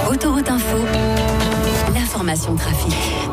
Autoroute Info, l'information trafic.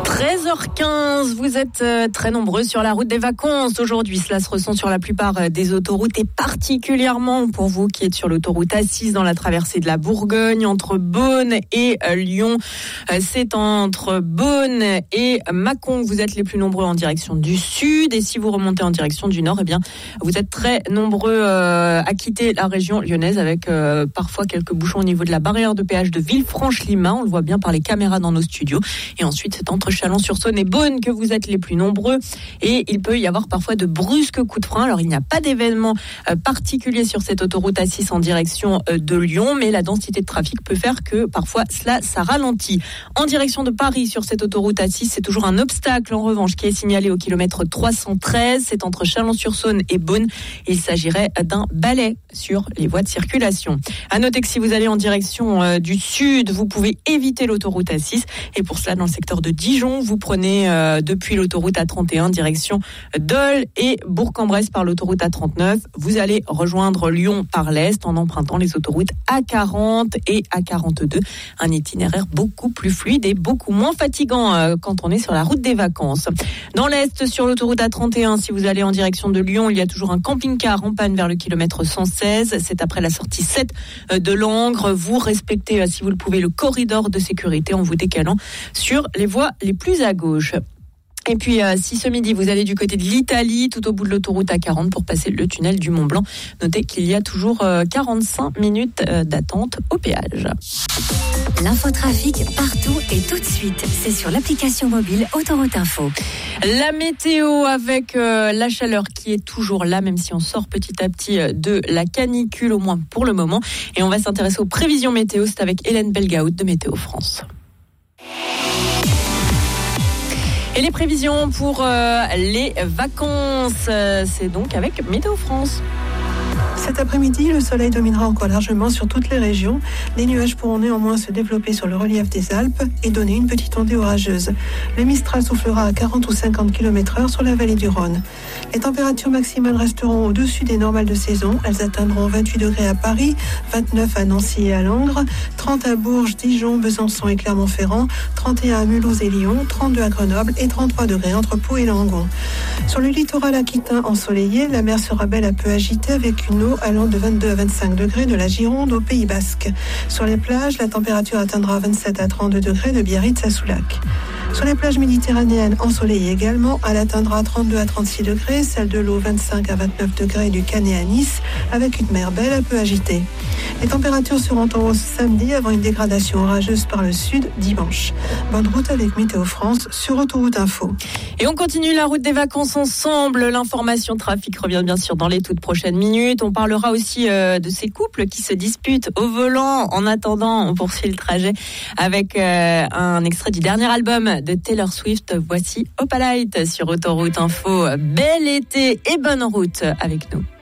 13h15, vous êtes très nombreux sur la route des vacances aujourd'hui. Cela se ressent sur la plupart des autoroutes et particulièrement pour vous qui êtes sur l'autoroute A6 dans la traversée de la Bourgogne entre Beaune et Lyon. C'est entre Beaune et Mâcon que vous êtes les plus nombreux en direction du sud. Et si vous remontez en direction du nord, eh bien, vous êtes très nombreux à quitter la région lyonnaise avec parfois quelques bouchons au niveau de la barrière de péage de Villefranche-Limain. On le voit bien par les caméras dans nos studios. Et ensuite, c'est entre Chalon-sur-Saône et Beaune que vous êtes les plus nombreux et il peut y avoir parfois de brusques coups de frein. Alors il n'y a pas d'événement particulier sur cette autoroute A6 en direction de Lyon, mais la densité de trafic peut faire que parfois ça ralentit. En direction de Paris sur cette autoroute A6, c'est toujours un obstacle en revanche qui est signalé au kilomètre 313. C'est entre Chalon-sur-Saône et Beaune. Il s'agirait d'un balai sur les voies de circulation. À noter que si vous allez en direction du sud, vous pouvez éviter l'autoroute A6 et pour cela dans le secteur de Dijon, vous prenez depuis l'autoroute A31 direction Dole et Bourg-en-Bresse par l'autoroute A39. Vous allez rejoindre Lyon par l'est en empruntant les autoroutes A40 et A42. Un itinéraire beaucoup plus fluide et beaucoup moins fatigant quand on est sur la route des vacances. Dans l'est, sur l'autoroute A31, si vous allez en direction de Lyon, il y a toujours un camping-car en panne vers le kilomètre 116. C'est après la sortie 7 de Langres. Vous respectez, si vous le pouvez, le corridor de sécurité en vous décalant sur les voies les plus à gauche. Et puis, si ce midi, vous allez du côté de l'Italie, tout au bout de l'autoroute A40 pour passer le tunnel du Mont-Blanc, notez qu'il y a toujours 45 minutes d'attente au péage. L'infotrafic partout et tout de suite. C'est sur l'application mobile Autoroute Info. La météo avec la chaleur qui est toujours là, même si on sort petit à petit de la canicule, au moins pour le moment. Et on va s'intéresser aux prévisions météo. C'est avec Hélène Belgaout de Météo France. Et les prévisions pour les vacances, c'est donc avec Météo France. Cet après-midi, le soleil dominera encore largement sur toutes les régions. Les nuages pourront néanmoins se développer sur le relief des Alpes et donner une petite ondée orageuse. Le Mistral soufflera à 40 ou 50 km/h sur la vallée du Rhône. Les températures maximales resteront au-dessus des normales de saison. Elles atteindront 28 degrés à Paris, 29 à Nancy et à Langres, 30 à Bourges, Dijon, Besançon et Clermont-Ferrand, 31 à Mulhouse et Lyon, 32 à Grenoble et 33 degrés entre Pau et Langon. Sur le littoral aquitain ensoleillé, la mer sera belle à peu agitée avec une eau allant de 22 à 25 degrés de la Gironde au Pays Basque. Sur les plages, la température atteindra 27 à 32 degrés de Biarritz à Soulac. Sur les plages méditerranéennes ensoleillées également, elle atteindra 32 à 36 degrés, celle de l'eau 25 à 29 degrés du Canet à Nice, avec une mer belle un peu agitée. Les températures seront en hausse samedi avant une dégradation orageuse par le sud dimanche. Bonne route avec Météo France sur Autoroute Info. Et on continue la route des vacances ensemble. L'information trafic revient bien sûr dans les toutes prochaines minutes. On parlera aussi de ces couples qui se disputent au volant. En attendant, on poursuit le trajet avec un extrait du dernier album de Taylor Swift. Voici Opalite sur Autoroute Info. Bel été et bonne route avec nous.